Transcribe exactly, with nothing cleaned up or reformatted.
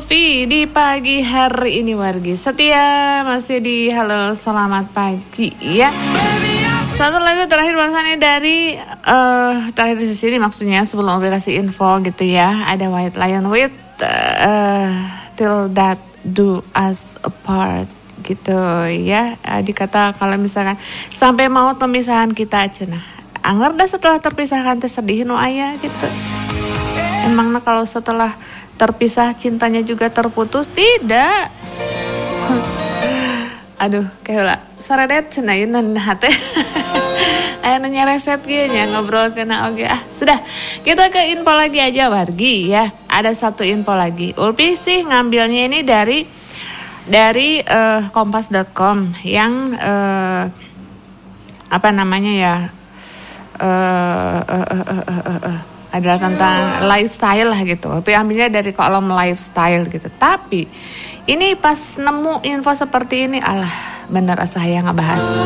Ulfi di pagi hari ini wargi setia masih di Halo Selamat Pagi ya. Satu lagu terakhir barusan dari uh, terakhir di sini maksudnya sebelum Ulfi kasih info gitu ya. Ada White Lion with uh, Till That Do Us Apart gitu ya. Uh, dikata kalau misalkan sampai maut pemisahan kita cenah. Angger dah setelah terpisahkan teh sedih nu aya gitu. Emangnya kalau setelah terpisah cintanya juga terputus? Tidak. Aduh, kayak lah saredet cenah ieu hate. Aya nu nyereset ge nya ngobrol kena oge. Ah, sudah. Kita ke info lagi aja wargi ya. Ada satu info lagi. Ulpi sih ngambilnya ini dari dari uh, kompas dot com yang uh, apa namanya ya? Uh, uh, uh, uh, uh, uh, uh. adalah tentang lifestyle lah gitu. Tapi ambilnya dari kolom lifestyle gitu. Tapi ini pas nemu info seperti ini, alah bener saya ngebahas.